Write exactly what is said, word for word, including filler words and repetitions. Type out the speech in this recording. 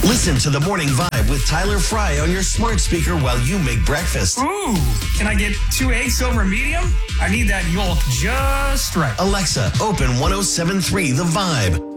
Listen to the Morning Vibe with Tyler Fry on your smart speaker while you make breakfast. Ooh, can I get two eggs over medium? I need that yolk just right. Alexa, open ten seventy-three The Vibe.